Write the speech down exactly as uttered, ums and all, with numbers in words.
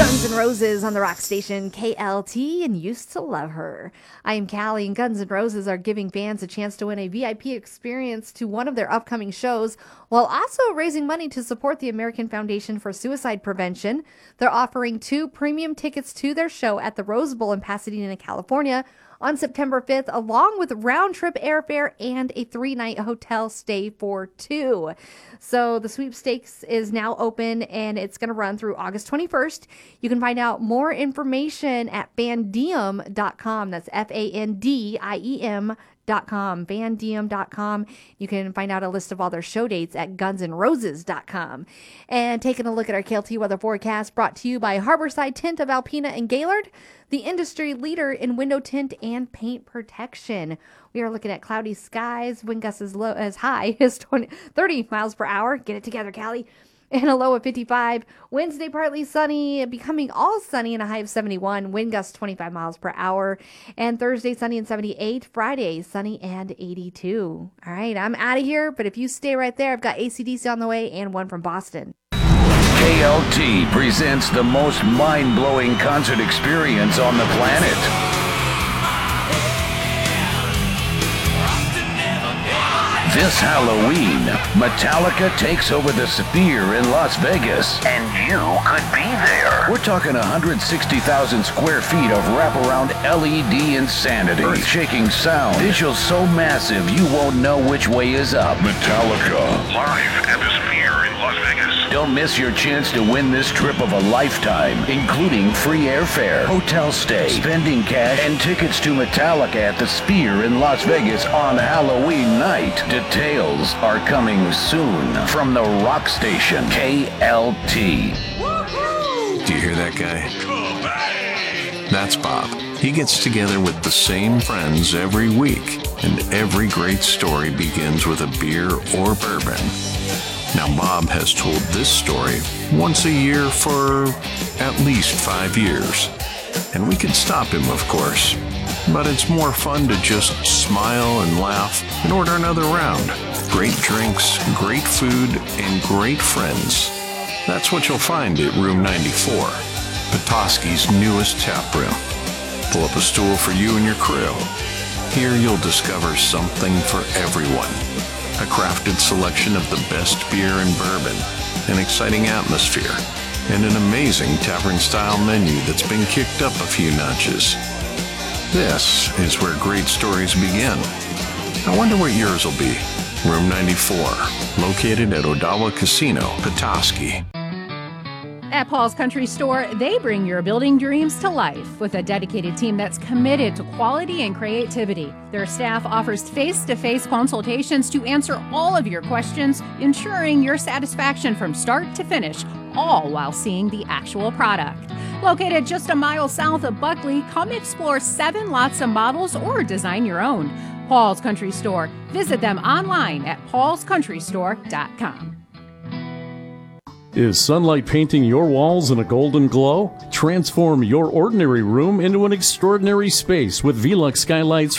Guns N' Roses on the rock station K L T and Used to Love Her. I am Callie, and Guns N' Roses are giving fans a chance to win a V I P experience to one of their upcoming shows while also raising money to support the American Foundation for Suicide Prevention. They're offering two premium tickets to their show at the Rose Bowl in Pasadena, California on September fifth, along with round-trip airfare and a three-night hotel stay for two. So the sweepstakes is now open, and it's going to run through August twenty-first. You can find out more information at fandiem dot com. That's F A N D I E M dot com, fandiem dot com. You can find out a list of all their show dates at guns n roses dot com. And taking a look at our K L T weather forecast, brought to you by Harborside Tint of Alpena and Gaylord, the industry leader in window tint and paint protection. We are looking at cloudy skies, wind gusts as low as high as twenty, thirty miles per hour. Get it together, Callie. And a low of fifty-five. Wednesday, partly sunny, becoming all sunny and a high of seventy-one. Wind gusts twenty-five miles per hour. And Thursday, sunny and seventy-eight. Friday, sunny and eighty-two. All right, I'm out of here. But if you stay right there, I've got A C D C on the way and one from Boston. K L T presents the most mind-blowing concert experience on the planet. This Halloween, Metallica takes over the Sphere in Las Vegas. And you could be there. We're talking one hundred sixty thousand square feet of wraparound L E D insanity. Earth-shaking sound. Visuals so massive you won't know which way is up. Metallica. Live at the Sphere in Las Vegas. Don't miss your chance to win this trip of a lifetime, including free airfare, hotel stay, spending cash, and tickets to Metallica at the Sphere in Las Vegas on Halloween night. Details are coming soon from the rock station K L T. Do you hear that guy? That's Bob. He gets together with the same friends every week, and every great story begins with a beer or bourbon. Now, Bob has told this story once a year for at least five years. And we could stop him, of course. But it's more fun to just smile and laugh and order another round. Great drinks, great food, and great friends. That's what you'll find at Room ninety-four, Petoskey's newest tap room. Pull up a stool for you and your crew. Here you'll discover something for everyone. A crafted selection of the best beer and bourbon, an exciting atmosphere, and an amazing tavern-style menu that's been kicked up a few notches. This is where great stories begin. I wonder what yours will be. Room ninety-four, located at Odawa Casino, Petoskey. At Paul's Country Store, they bring your building dreams to life with a dedicated team that's committed to quality and creativity. Their staff offers face-to-face consultations to answer all of your questions, ensuring your satisfaction from start to finish, all while seeing the actual product. Located just a mile south of Buckley, come explore seven lots of models or design your own. Paul's Country Store. Visit them online at pauls country store dot com. Is sunlight painting your walls in a golden glow? Transform your ordinary room into an extraordinary space with Velux skylights